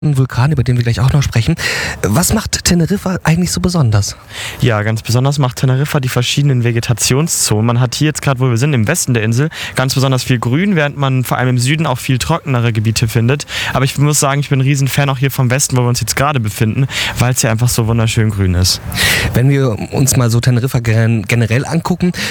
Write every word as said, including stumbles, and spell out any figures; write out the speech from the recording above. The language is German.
Ein Vulkan, über den wir gleich auch noch sprechen. Was macht Teneriffa eigentlich so besonders? Ja, ganz besonders macht Teneriffa die verschiedenen Vegetationszonen. Man hat hier jetzt gerade, wo wir sind, im Westen der Insel, ganz besonders viel Grün, während man vor allem im Süden auch viel trockenere Gebiete findet. Aber ich muss sagen, ich bin ein Riesenfan auch hier vom Westen, wo wir uns jetzt gerade befinden, weil es hier einfach so wunderschön grün ist. Wenn wir uns mal so Teneriffa gen- generell angucken,